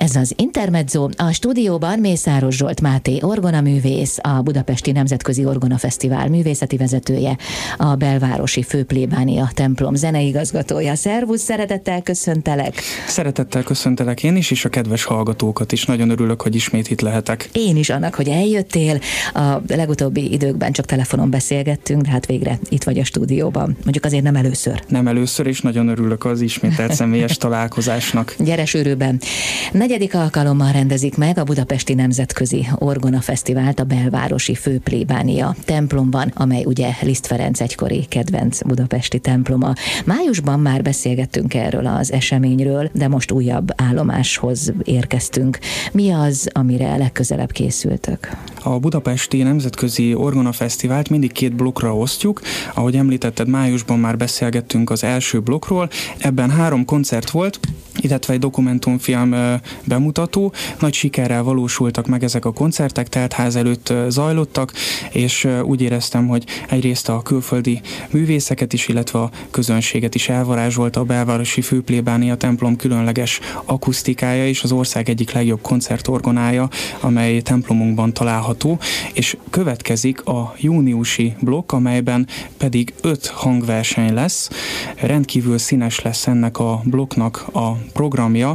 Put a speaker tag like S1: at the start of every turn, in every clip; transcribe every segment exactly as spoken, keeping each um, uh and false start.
S1: Ez az Intermezzo, a stúdióban Mészáros Zsolt Máté orgonaművész, a Budapesti Nemzetközi Orgonafesztivál művészeti vezetője, a belvárosi főplébánia templom zeneigazgatója. Szervusz, szeretettel köszöntelek!
S2: Szeretettel köszöntelek én is, és a kedves hallgatókat is. Nagyon örülök, hogy ismét itt lehetek.
S1: Én is annak, hogy eljöttél. A legutóbbi időkben csak telefonon beszélgettünk, de hát végre itt vagy a stúdióban. Mondjuk azért nem először.
S2: Nem először, és nagyon örülök az ismételt személyes találkozásnak.
S1: Gyere sűrűben! Negyedik alkalommal rendezik meg a Budapesti Nemzetközi Orgonafesztivált a belvárosi főplébánia templomban, amely ugye Liszt Ferenc egykori kedvenc budapesti temploma. Májusban már beszélgettünk erről az eseményről, de most újabb állomáshoz érkeztünk. Mi az, amire legközelebb készültök?
S2: A Budapesti Nemzetközi Orgonafesztivált mindig két blokkra osztjuk. Ahogy említetted, májusban már beszélgettünk az első blokkról. Ebben három koncert volt, illetve egy dokumentumfilm bemutató. Nagy sikerrel valósultak meg ezek a koncertek, teltház előtt zajlottak, és úgy éreztem, hogy egyrészt a külföldi művészeket is, illetve a közönséget is elvarázsolta a belvárosi főplébánia templom különleges akusztikája és az ország egyik legjobb koncertorgonája, amely templomunkban található, és következik a júniusi blokk, amelyben pedig öt hangverseny lesz. Rendkívül színes lesz ennek a blokknak a programja,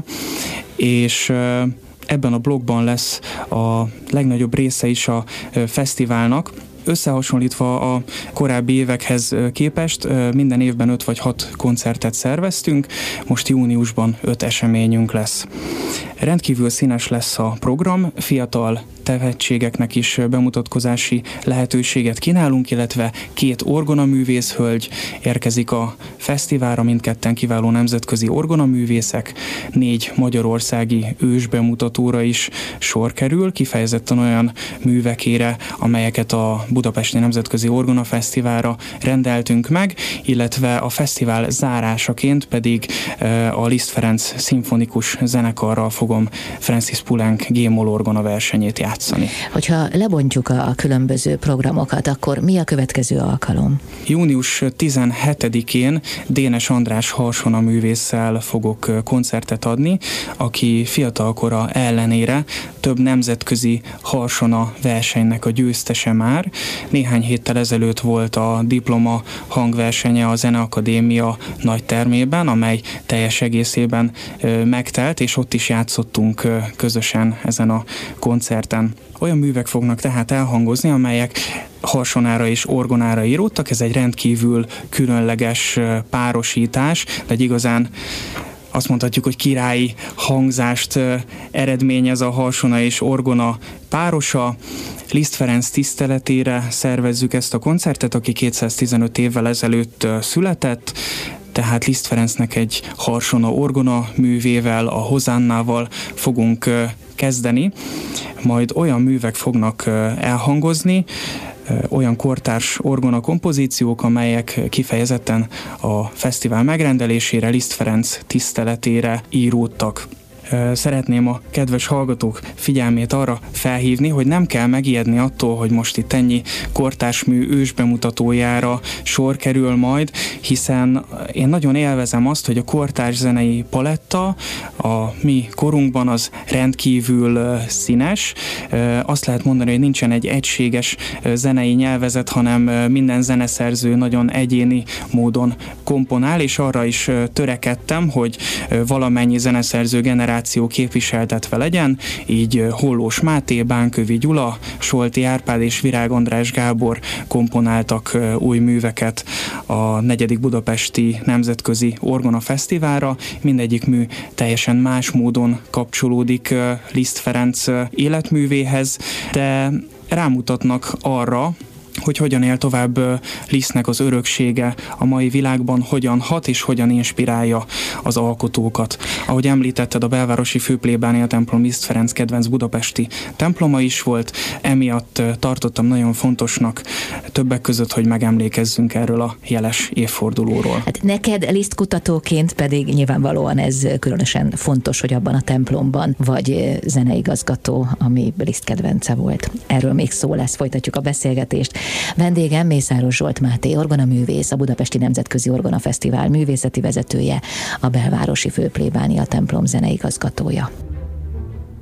S2: és ebben a blokkban lesz a legnagyobb része is a fesztiválnak. Összehasonlítva a korábbi évekhez képest minden évben öt vagy hat koncertet szerveztünk, most júniusban öt eseményünk lesz. Rendkívül színes lesz a program, fiatal tehetségeknek is bemutatkozási lehetőséget kínálunk, illetve két orgonaművész hölgy érkezik a fesztiválra, mindketten kiváló nemzetközi orgonaművészek, négy magyarországi ősbemutatóra is sor kerül, kifejezetten olyan művekére, amelyeket a Budapesti Nemzetközi Orgonafesztiválra rendeltünk meg, illetve a fesztivál zárásaként pedig a Liszt Ferenc szimfonikus zenekarral fogom Francis Poulenc G-moll orgona versenyét játszani.
S1: Hogyha lebontjuk a különböző programokat, akkor mi a következő alkalom?
S2: június tizenhetedikén Dénes András harsonaművésszel fogok koncertet adni, aki fiatalkora ellenére több nemzetközi harsona versenynek a győztese már. Néhány héttel ezelőtt volt a diploma hangversenye a Zeneakadémia nagy termében, amely teljes egészében megtelt, és ott is játszottunk közösen ezen a koncerten. Olyan művek fognak tehát elhangozni, amelyek harsonára és orgonára íródtak. Ez egy rendkívül különleges párosítás, de egy igazán azt mondhatjuk, hogy királyi hangzást eredményez a harsona és orgona párosa. Liszt Ferenc tiszteletére szervezzük ezt a koncertet, aki kétszáztizenöt évvel ezelőtt született, tehát Liszt Ferencnek egy harsona-orgona művével, a Hozánnával fogunk kezdeni, majd olyan művek fognak elhangozni, olyan kortárs orgona kompozíciók, amelyek kifejezetten a fesztivál megrendelésére, Liszt Ferenc tiszteletére íródtak. Szeretném a kedves hallgatók figyelmét arra felhívni, hogy nem kell megijedni attól, hogy most itt ennyi kortársmű ősbemutatójára sor kerül majd, hiszen én nagyon élvezem azt, hogy a kortárs zenei paletta a mi korunkban az rendkívül színes. Azt lehet mondani, hogy nincsen egy egységes zenei nyelvezet, hanem minden zeneszerző nagyon egyéni módon komponál, és arra is törekedtem, hogy valamennyi zeneszerző generáció képviseltetve legyen, így Hollós Máté, Bánkövi Gyula, Solti Árpád és Virág András Gábor komponáltak új műveket a negyedik Budapesti Nemzetközi Orgonafesztiválra. Mindegyik mű teljesen más módon kapcsolódik Liszt Ferenc életművéhez, de rámutatnak arra, hogy hogyan él tovább Lisztnek az öröksége a mai világban, hogyan hat és hogyan inspirálja az alkotókat. Ahogy említetted, a belvárosi főplébánia templom Liszt Ferenc kedvenc budapesti temploma is volt, emiatt tartottam nagyon fontosnak többek között, hogy megemlékezzünk erről a jeles évfordulóról.
S1: Hát neked Liszt kutatóként pedig nyilvánvalóan ez különösen fontos, hogy abban a templomban vagy zeneigazgató, ami Liszt kedvence volt. Erről még szó lesz, folytatjuk a beszélgetést. Vendégem Mészáros Zsolt Máté orgonaművész, a Budapesti Nemzetközi Orgonafesztivál művészeti vezetője, a belvárosi főplébánia templom zeneigazgatója.